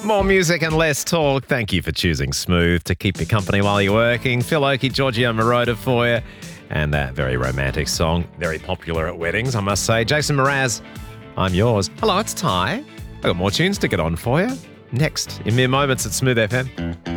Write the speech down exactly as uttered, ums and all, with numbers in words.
More music and less talk. Thank you for choosing Smooth to keep you company while you're working. Phil Oakey, Giorgio Moroder for you. And that very romantic song. Very popular at weddings, I must say. Jason Mraz, I'm yours. Hello, it's Ty. I've got more tunes to get on for you. Next, in mere moments at Smooth F M.